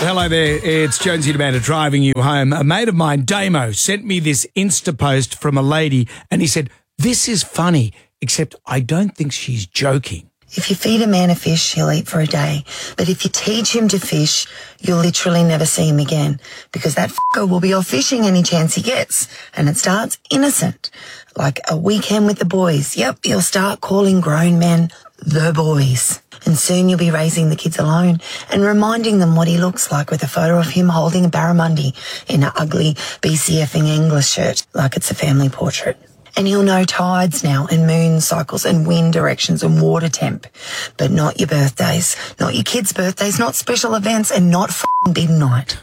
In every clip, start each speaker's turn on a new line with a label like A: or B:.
A: Hello there, it's Jonesy and Amanda driving you home. A mate of mine, Damo, sent me this Insta post from a lady and he said, this is funny, except I don't think she's joking.
B: If you feed a man a fish, he'll eat for a day. But if you teach him to fish, you'll literally never see him again because that f***er will be off fishing any chance he gets. And it starts innocent, like a weekend with the boys. Yep, you'll start calling grown men the boys. And soon you'll be raising the kids alone and reminding them what he looks like with a photo of him holding a barramundi in an ugly BCFing English shirt like it's a family portrait. And he'll know tides now and moon cycles and wind directions and water temp. But not your birthdays, not your kids' birthdays, not special events and not f***ing bid night.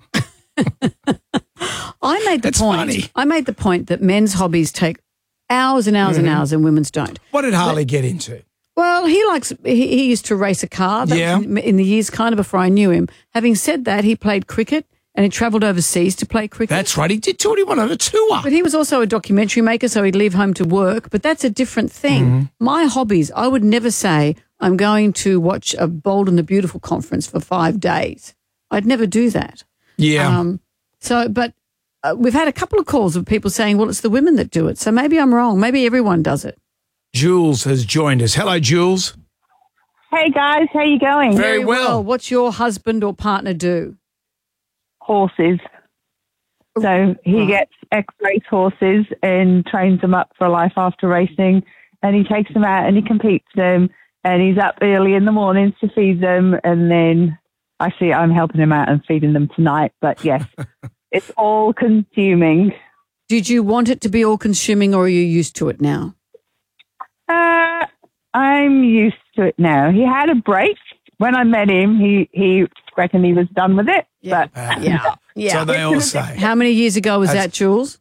C: I made the
A: That's
C: point.
A: funny.
C: I made the point that men's hobbies take hours and hours and hours and women's don't.
A: What did Harley get into?
C: Well, he used to race a car. That
A: Yeah.
C: was in the years kind of before I knew him. Having said that, he played cricket and he travelled overseas to play cricket.
A: That's right, he did 21 on a tour.
C: But he was also a documentary maker, so he'd leave home to work. But that's a different thing. My hobbies, I would never say I'm going to watch a Bold and the Beautiful conference for 5 days. I'd never do that.
A: Yeah.
C: But we've had a couple of calls of people saying, well, it's the women that do it. So maybe I'm wrong. Maybe everyone does it.
A: Jules has joined us. Hello, Jules.
D: Hey guys, how you going?
A: Very well.
C: What's your husband or partner do?
D: Horses. So he gets ex-race horses and trains them up for life after racing, and he takes them out and he competes them, and he's up early in the mornings to feed them, and then actually I'm helping him out and feeding them tonight. But yes, it's all consuming.
C: Did you want it to be all consuming or are you used to it now?
D: I'm used to it now. He had a break. When I met him, he reckoned he was done with it.
C: Yeah.
D: But
C: Yeah.
A: So they all say.
C: How many years ago was that, Jules?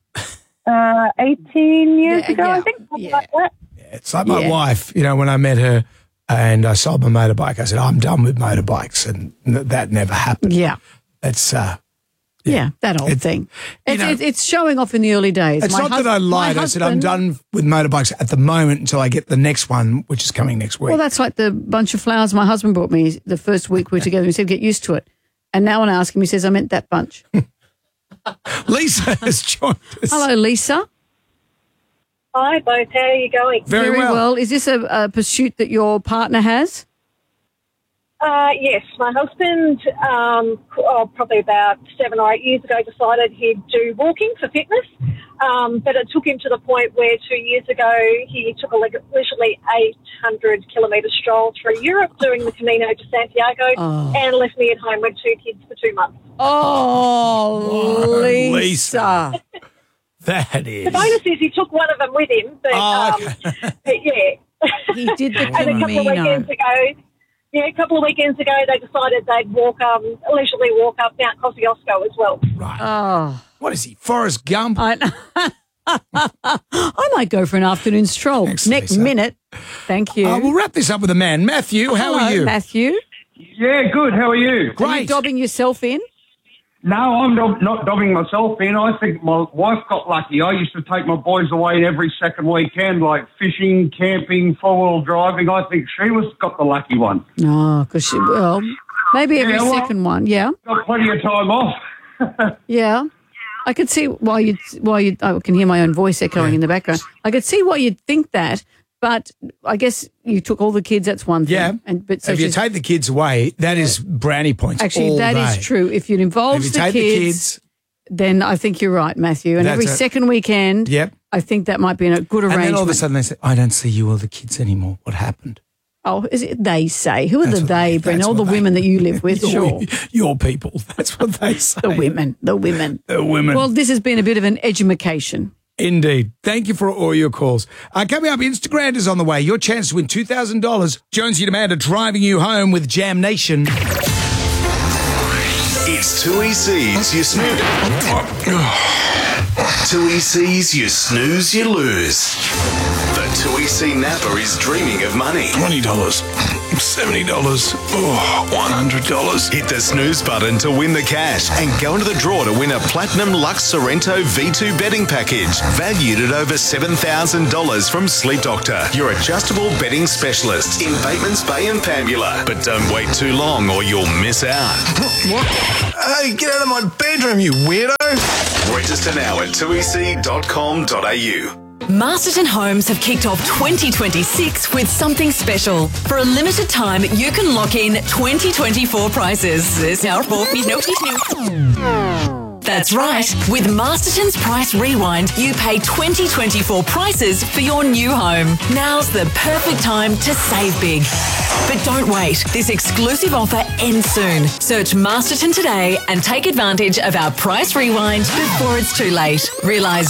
D: 18 years ago,
C: yeah,
D: I think. Something
C: yeah.
D: like that.
A: It's like my wife, when I met her and I sold my motorbike, I said, I'm done with motorbikes, and that never happened.
C: Yeah.
A: It's
C: that old thing. It's showing off in the early days.
A: It's not that I lied. I said I'm done with motorbikes at the moment until I get the next one, which is coming next week.
C: Well, that's like the bunch of flowers my husband brought me the first week we were together. He said, get used to it. And now when I ask him, he says, I meant that bunch.
A: Lisa has joined us.
C: Hello, Lisa.
E: Hi, both. How are you going?
A: Very well.
C: Is this a pursuit that your partner has?
E: Yes, my husband, probably about 7 or 8 years ago, decided he'd do walking for fitness. But it took him to the point where 2 years ago he took a leisurely 800-kilometre stroll through Europe doing the Camino de Santiago and left me at home with 2 kids for 2 months.
C: Oh, Lisa.
A: That is.
E: The bonus is he took one of them with him. But, but yeah.
C: He did the
E: And a couple of weekends ago... Yeah, a couple of weekends ago, they decided they'd leisurely walk up Mount Kosciuszko as well.
A: Right.
C: Oh.
A: What is he, Forrest Gump?
C: I might go for an afternoon stroll.
A: Thanks,
C: Next
A: Lisa.
C: minute. Thank you.
A: We'll wrap this up with a man. Matthew, how are you?
C: Matthew.
F: Yeah, good. How are you?
C: Are you
A: Great.
C: dobbing yourself in?
F: No, I'm not dobbing myself in. I think my wife got lucky. I used to take my boys away every second weekend, like fishing, camping, four-wheel driving. I think she got the lucky one.
C: No, because maybe every second one. Yeah.
F: Got plenty of time off.
C: Yeah. I could see why I can hear my own voice echoing in the background. I could see why you'd think that, but I guess you took all the kids. That's one thing.
A: Yeah. If you take the kids away, that is brownie points.
C: Actually,
A: all
C: that
A: day.
C: is true. If you involve
A: If you
C: the
A: take
C: kids, then I think you're right, Matthew. And
A: That's
C: every
A: it.
C: second weekend,
A: Yep.
C: I think that might be a good arrangement.
A: And then all of a sudden they say, I don't see you or the kids anymore. What happened?
C: Oh, is it they say? Who are
A: That's
C: the
A: what
C: they, Bren?
A: that's
C: All the
A: what they-
C: women that you live with, sure.
A: Your people. That's what they say.
C: The women.
A: The women.
C: Well, this has been a bit of an edumacation.
A: Indeed. Thank you for all your calls. Coming up, Instagram is on the way. Your chance to win $2,000. Jonesy and Amanda driving you home with Jam Nation.
G: It's 2ECs, you snooze. 2ECs, you snooze, you lose. The 2EC Napa is dreaming of money.
H: $20, $70, $100.
G: Hit the snooze button to win the cash and go into the draw to win a Platinum Lux Sorrento V2 betting package valued at over $7,000 from Sleep Doctor, your adjustable betting specialist in Bateman's Bay and Pambula. But don't wait too long or you'll miss out.
H: What? Hey, get out of my bedroom, you weirdo.
G: Register now at 2ec.com.au.
I: Masterton Homes have kicked off 2026 with something special. For a limited time, you can lock in 2024 prices. That's right. With Masterton's Price Rewind, you pay 2024 prices for your new home. Now's the perfect time to save big. But don't wait. This exclusive offer ends soon. Search Masterton today and take advantage of our Price Rewind before it's too late. Realise